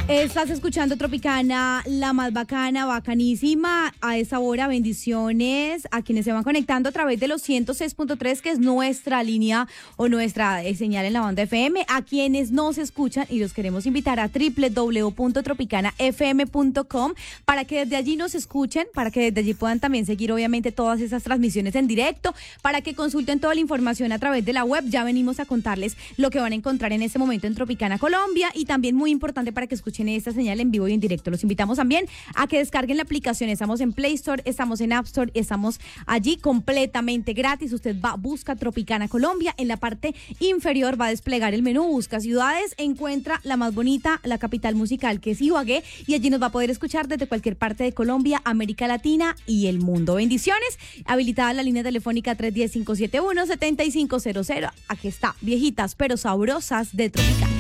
Estás escuchando Tropicana, la más bacana, bacanísima. A esa hora, bendiciones a quienes se van conectando a través de los 106.3, que es nuestra línea o nuestra señal en la banda FM. A quienes nos escuchan y los queremos invitar a www.tropicanafm.com para que desde allí nos escuchen, para que desde allí puedan también seguir obviamente todas esas transmisiones en directo, para que consulten toda la información a través de la web. Ya venimos a contarles lo que van a encontrar en este momento en Tropicana Colombia, y también muy importante para que escuchen esta señal en vivo y en directo. Los invitamos también a que descarguen la aplicación. Estamos en Play Store, estamos en App Store, estamos allí completamente gratis. Usted busca Tropicana Colombia, en la parte inferior va a desplegar el menú, busca ciudades, encuentra la más bonita, la capital musical, que es Ibagué, y allí nos va a poder escuchar desde cualquier parte de Colombia, América Latina y el mundo. Bendiciones. Habilitada la línea telefónica 310-571-7500. Aquí está, viejitas pero sabrosas de Tropicana.